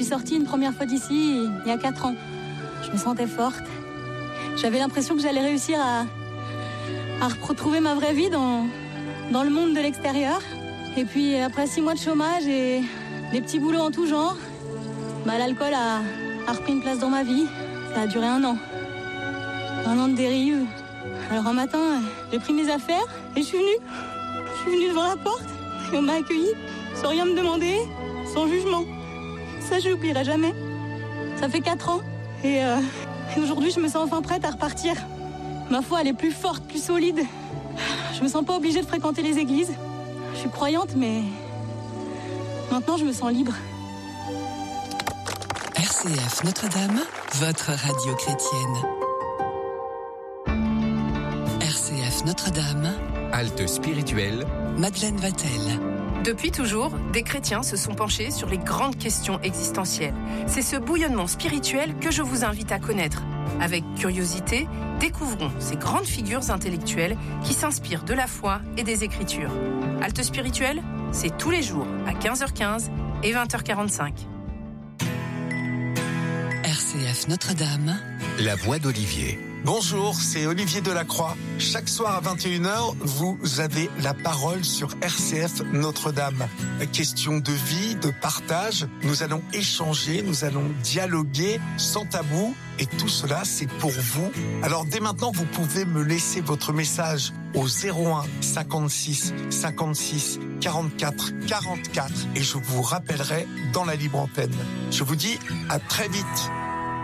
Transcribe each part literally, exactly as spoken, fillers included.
sortie une première fois d'ici il y a quatre ans. Je me sentais forte. J'avais l'impression que j'allais réussir à, à retrouver ma vraie vie dans, dans le monde de l'extérieur. Et puis après six mois de chômage et des petits boulots en tout genre, bah, l'alcool a, a repris une place dans ma vie. Ça a duré un an. Un an de dérive. Alors un matin, j'ai pris mes affaires et je suis venue. Je suis venue devant la porte et on m'a accueillie sans rien me demander, sans jugement. Ça, je l'oublierai jamais. Ça fait quatre ans et, euh, et aujourd'hui, je me sens enfin prête à repartir. Ma foi, elle est plus forte, plus solide. Je me sens pas obligée de fréquenter les églises. Je suis croyante, mais maintenant, je me sens libre. R C F Notre-Dame, votre radio chrétienne. R C F Notre-Dame, halte spirituelle, Madeleine Vatel. Depuis toujours, des chrétiens se sont penchés sur les grandes questions existentielles. C'est ce bouillonnement spirituel que je vous invite à connaître. Avec curiosité, découvrons ces grandes figures intellectuelles qui s'inspirent de la foi et des Écritures. Halte spirituelle, c'est tous les jours à quinze heures quinze et vingt heures quarante-cinq. R C F Notre-Dame, la voix d'Olivier. Bonjour, c'est Olivier Delacroix. Chaque soir à vingt et une heures, vous avez la parole sur R C F Notre-Dame. Question de vie, de partage, nous allons échanger, nous allons dialoguer sans tabou et tout cela c'est pour vous. Alors dès maintenant, vous pouvez me laisser votre message au zéro un cinquante-six cinquante-six quarante-quatre quarante-quatre et je vous rappellerai dans la libre antenne. Je vous dis à très vite.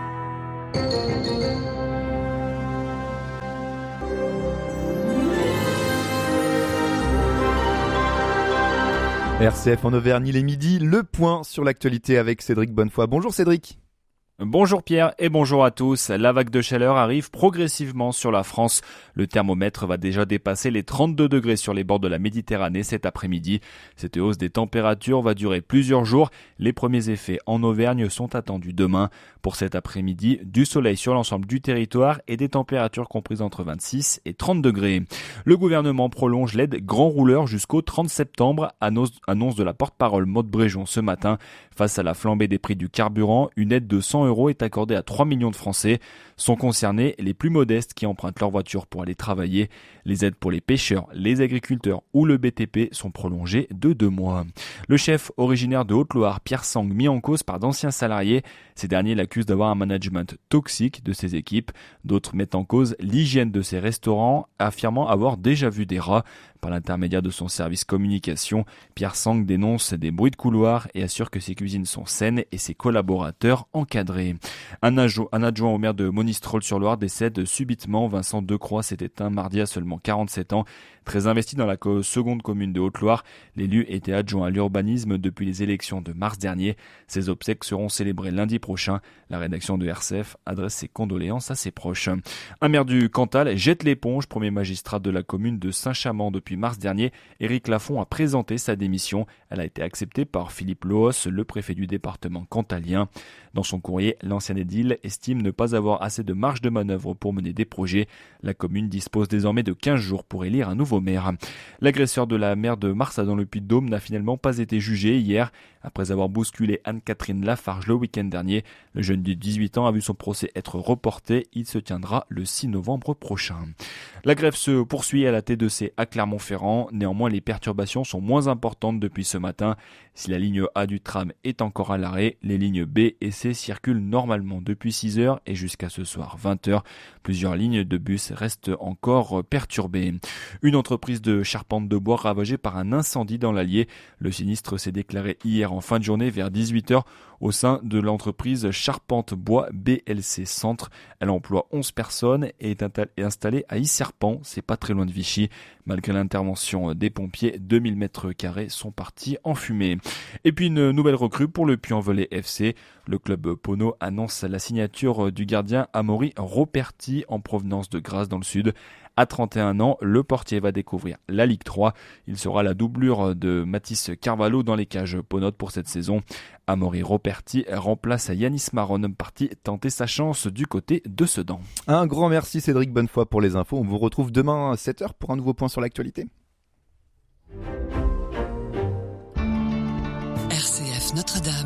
R C F en Auvergne, il est midi, le point sur l'actualité avec Cédric Bonnefoy. Bonjour Cédric. Bonjour Pierre et bonjour à tous. La vague de chaleur arrive progressivement sur la France. Le thermomètre va déjà dépasser les trente-deux degrés sur les bords de la Méditerranée cet après-midi. Cette hausse des températures va durer plusieurs jours. Les premiers effets en Auvergne sont attendus demain. Pour cet après-midi, du soleil sur l'ensemble du territoire et des températures comprises entre vingt-six et trente degrés. Le gouvernement prolonge l'aide grand rouleur jusqu'au trente septembre, annonce de la porte-parole Maude Bréjon ce matin. Face à la flambée des prix du carburant, une aide de cent euros est accordée à trois millions de Français. Sont concernés les plus modestes qui empruntent leur voiture pour aller travailler. Les aides pour les pêcheurs, les agriculteurs ou le B T P sont prolongées de deux mois. Le chef originaire de Haute-Loire, Pierre Sang, mis en cause par d'anciens salariés. Ces derniers l'accusent d'avoir un management toxique de ses équipes. D'autres mettent en cause l'hygiène de ses restaurants, affirmant avoir déjà vu des rats. Par l'intermédiaire de son service communication, Pierre Sang dénonce des bruits de couloir et assure que ses cuisines sont saines et ses collaborateurs encadrés. Un, adjo- un adjoint au maire de Monistrol-sur-Loire décède subitement. Vincent Decroix s'est éteint mardi à seulement quarante-sept ans. Très investi dans la co- seconde commune de Haute-Loire, l'élu était adjoint à l'urbanisme depuis les élections de mars dernier. Ses obsèques seront célébrées lundi prochain. La rédaction de R C F adresse ses condoléances à ses proches. Un maire du Cantal jette l'éponge. Premier magistrat de la commune de Saint-Chamond depuis mars dernier, Éric Lafont a présenté sa démission. Elle a été acceptée par Philippe Loos, le préfet du département cantalien. Dans son courrier, l'ancien édile estime ne pas avoir assez de marge de manœuvre pour mener des projets. La commune dispose désormais de quinze jours pour élire un nouveau maire. L'agresseur de la maire de Marsat dans le Puy-de-Dôme n'a finalement pas été jugé hier. Après avoir bousculé Anne-Catherine Lafarge le week-end dernier, le jeune de dix-huit ans a vu son procès être reporté. Il se tiendra le six novembre prochain. La grève se poursuit à la T deux C à Clermont-Ferrand. Néanmoins, les perturbations sont moins importantes depuis ce matin. Si la ligne A du tram est encore à l'arrêt, les lignes B et C circulent normalement depuis six heures et jusqu'à ce soir vingt heures. Plusieurs lignes de bus restent encore perturbées. Une entreprise de charpente de bois ravagée par un incendie dans l'Allier. Le sinistre s'est déclaré hier en fin de journée vers dix-huit heures au sein de l'entreprise Charpente Bois B L C Centre. Elle emploie onze personnes et est installée à Isserpan, c'est pas très loin de Vichy. Malgré l'intervention des pompiers, deux mille mètres carrés sont partis en fumée. Et puis une nouvelle recrue pour le Puy-en-Velay F C. Le club Pono annonce la signature du gardien Amaury Roperti en provenance de Grasse dans le Sud. À trente et un ans, le portier va découvrir la Ligue trois. Il sera la doublure de Mathis Carvalho dans les cages Ponotes pour cette saison. Amaury Roperti remplace Yanis Maron, parti tenter sa chance du côté de Sedan. Un grand merci Cédric Bonnefoy pour les infos. On vous retrouve demain à sept heures pour un nouveau point sur l'actualité. R C F Notre-Dame,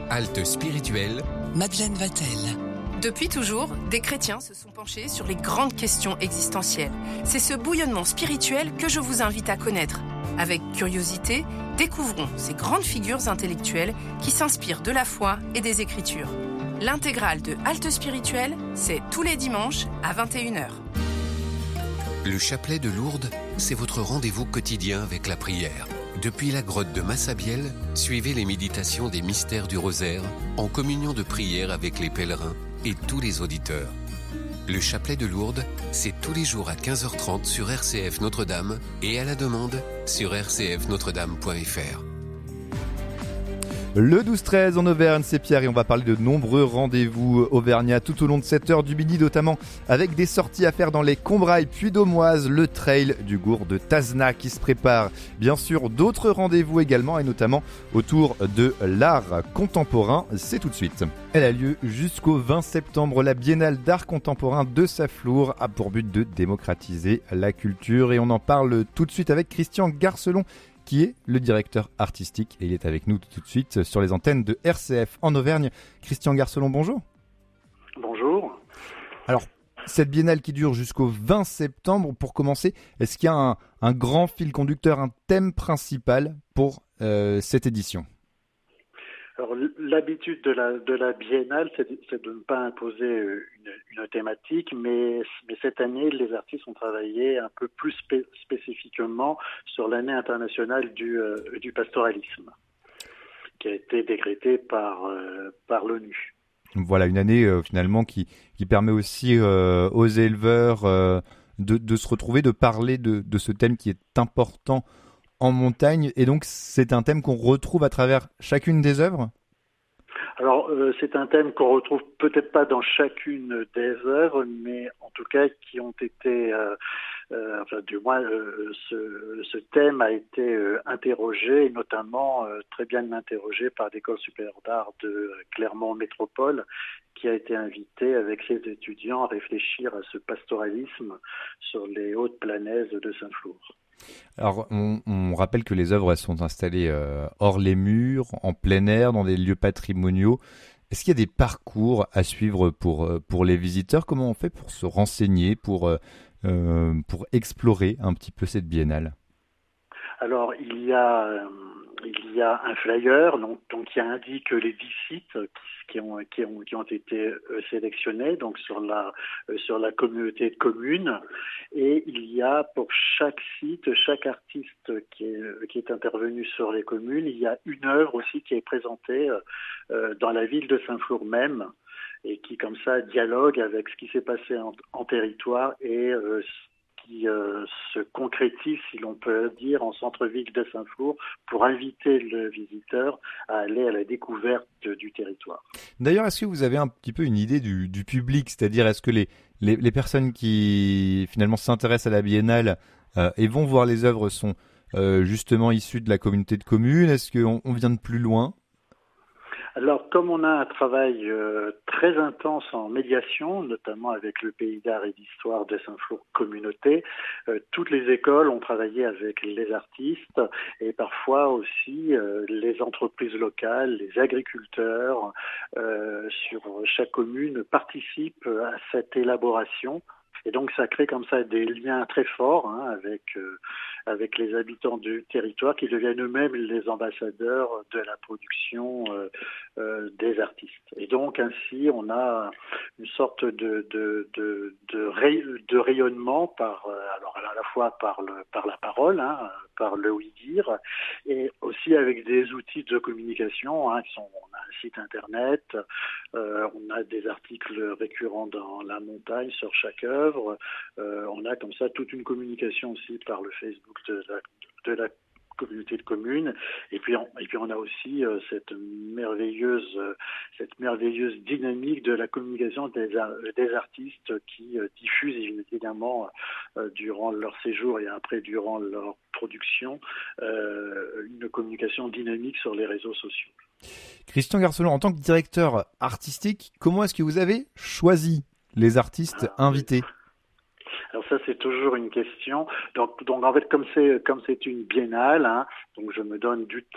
Halte spirituelle, Madeleine Vatel. Depuis toujours, des chrétiens se sont penchés sur les grandes questions existentielles. C'est ce bouillonnement spirituel que je vous invite à connaître. Avec curiosité, découvrons ces grandes figures intellectuelles qui s'inspirent de la foi et des Écritures. L'intégrale de Halte spirituelle, c'est tous les dimanches à vingt et une heures. le chapelet de Lourdes, c'est votre rendez-vous quotidien avec la prière. Depuis la grotte de Massabielle, suivez les méditations des mystères du rosaire en communion de prière avec les pèlerins et tous les auditeurs. Le chapelet de Lourdes, c'est tous les jours à quinze heures trente sur R C F Notre-Dame et à la demande sur r c f notre dame point f r. Le douze treize en Auvergne, c'est Pierre et on va parler de nombreux rendez-vous auvergnats tout au long de cette heure du midi, notamment avec des sorties à faire dans les Combrailles, Puy-d'Aumoise, le trail du Gour de Tazna qui se prépare. Bien sûr, d'autres rendez-vous également et notamment autour de l'art contemporain. C'est tout de suite. Elle a lieu jusqu'au vingt septembre. La Biennale d'art contemporain de Safflour a pour but de démocratiser la culture et on en parle tout de suite avec Christian Garcelon, qui est le directeur artistique et il est avec nous tout de suite sur les antennes de R C F en Auvergne. Christian Garcelon, bonjour. Bonjour. Alors, cette biennale qui dure jusqu'au vingt septembre, pour commencer, est-ce qu'il y a un, un grand fil conducteur, un thème principal pour euh, cette édition ? Alors, l'habitude de la, de la biennale, c'est de, c'est de ne pas imposer une, une thématique, mais, mais cette année, les artistes ont travaillé un peu plus spé, spécifiquement sur l'année internationale du, euh, du pastoralisme, qui a été décrétée par, euh, par l'ONU. Voilà, une année euh, finalement qui, qui permet aussi euh, aux éleveurs euh, de, de se retrouver, de parler de, de ce thème qui est important en montagne, et donc c'est un thème qu'on retrouve à travers chacune des œuvres ? Alors euh, c'est un thème qu'on retrouve peut-être pas dans chacune des œuvres, mais en tout cas qui ont été, euh, euh, enfin du moins euh, ce, ce thème a été euh, interrogé, et notamment euh, très bien interrogé par l'École supérieure d'art de Clermont Métropole, qui a été invité avec ses étudiants à réfléchir à ce pastoralisme sur les hautes planèzes de Saint-Flour. Alors, on, on rappelle que les œuvres elles sont installées euh, hors les murs, en plein air, dans des lieux patrimoniaux. Est-ce qu'il y a des parcours à suivre pour, pour les visiteurs ? Comment on fait pour se renseigner, pour, euh, pour explorer un petit peu cette biennale ? Alors, il y a, euh, il y a un flyer donc, donc qui indique les dix sites qui ont, qui ont, qui ont été euh, sélectionnés donc sur la, euh, sur la communauté de communes. Et il y a pour chaque site, chaque artiste qui est, qui est intervenu sur les communes, il y a une œuvre aussi qui est présentée euh, dans la ville de Saint-Flour même et qui comme ça dialogue avec ce qui s'est passé en, en territoire et euh, qui euh, se concrétise, si l'on peut dire, en centre-ville de Saint-Flour pour inviter le visiteur à aller à la découverte du territoire. D'ailleurs, est-ce que vous avez un petit peu une idée du, du public ? C'est-à-dire, est-ce que les, les, les personnes qui finalement s'intéressent à la biennale euh, et vont voir les œuvres sont euh, justement issues de la communauté de communes ? Est-ce qu'on on vient de plus loin ? Alors, comme on a un travail euh, très intense en médiation, notamment avec le Pays d'art et d'histoire de Saint-Flour Communauté, euh, toutes les écoles ont travaillé avec les artistes et parfois aussi euh, les entreprises locales, les agriculteurs euh, sur chaque commune participent à cette élaboration. Et donc, ça crée comme ça des liens très forts hein, avec euh, avec les habitants du territoire qui deviennent eux-mêmes les ambassadeurs de la production euh, euh, des artistes. Et donc, ainsi, on a une sorte de de de de, ray, de rayonnement par euh, alors à la fois par le par la parole, hein, par le oui-dire, et aussi avec des outils de communication hein, qui sont. On a un site internet, euh, on a des articles récurrents dans la montagne sur chaque œuvre. Euh, on a comme ça toute une communication aussi par le Facebook de la, de la communauté de communes. Et puis on, et puis on a aussi euh, cette merveilleuse euh, cette merveilleuse dynamique de la communication des, des artistes qui euh, diffusent évidemment euh, durant leur séjour et après durant leur production euh, une communication dynamique sur les réseaux sociaux. Christian Garcelon, en tant que directeur artistique, comment est-ce que vous avez choisi les artistes ah, invités ? Alors ça, c'est toujours une question. Donc, donc en fait, comme c'est comme c'est une biennale, hein, donc je me donne du temps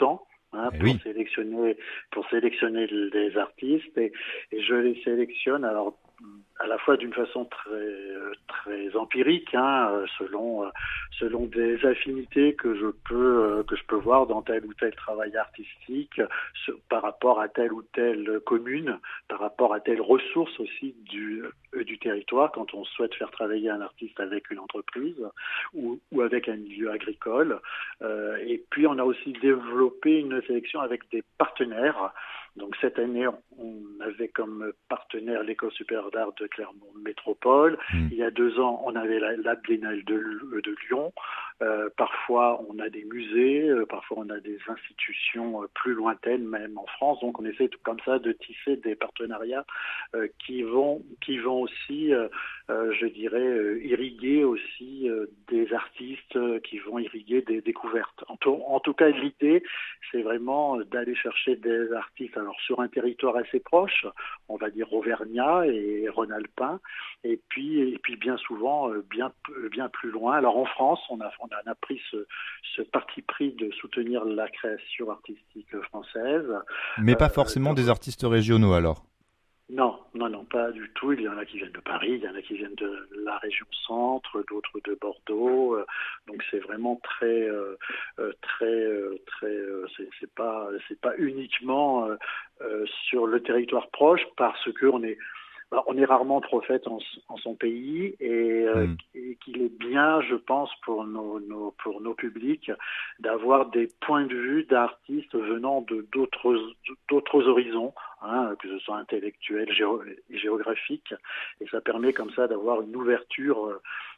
hein, Eh pour oui. sélectionner pour sélectionner des artistes et, et je les sélectionne alors à la fois d'une façon très très empirique, hein, selon selon des affinités que je peux que je peux voir dans tel ou tel travail artistique, par rapport à telle ou telle commune, par rapport à telle ressource aussi du du territoire quand on souhaite faire travailler un artiste avec une entreprise ou, ou avec un milieu agricole. Euh, et puis on a aussi développé une sélection avec des partenaires. Donc cette année, on avait comme partenaire l'École supérieure d'art de Clermont Métropole. Mmh. Il y a deux ans, on avait la, la Biennale de, de Lyon. Euh, parfois, on a des musées, euh, parfois on a des institutions euh, plus lointaines, même en France. Donc on essaie tout comme ça de tisser des partenariats euh, qui vont qui vont aussi, euh, euh, je dirais, euh, irriguer aussi euh, des artistes, euh, qui vont irriguer des découvertes. En tout, en tout cas, l'idée, c'est vraiment d'aller chercher des artistes. Alors sur un territoire assez proche, on va dire auvergnat et rhône-alpin, et puis et puis bien souvent bien bien plus loin. Alors en France, on a on a pris ce, ce parti pris de soutenir la création artistique française. Mais pas forcément euh, des artistes régionaux alors. Non, non, non, pas du tout. Il y en a qui viennent de Paris, il y en a qui viennent de la région centre, d'autres de Bordeaux. Donc c'est vraiment très, euh, très, très. Euh, c'est, c'est pas, c'est pas uniquement euh, sur le territoire proche, parce que on est. On est rarement prophète en, en son pays et, euh, mmh. et qu'il est bien, je pense, pour nos, nos, pour nos publics d'avoir des points de vue d'artistes venant de d'autres, d'autres horizons, hein, que ce soit intellectuels, géo, géographiques, et ça permet comme ça d'avoir une ouverture